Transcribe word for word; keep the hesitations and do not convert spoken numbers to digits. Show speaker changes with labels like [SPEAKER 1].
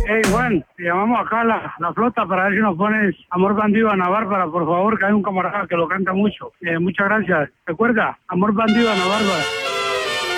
[SPEAKER 1] Hey, Juan, te llamamos acá a la, la flota para ver si nos pones Amor Bandido Ana Bárbara, por favor, que hay un camarada que lo canta mucho. Eh, muchas gracias. Recuerda, Amor Bandido Ana Bárbara.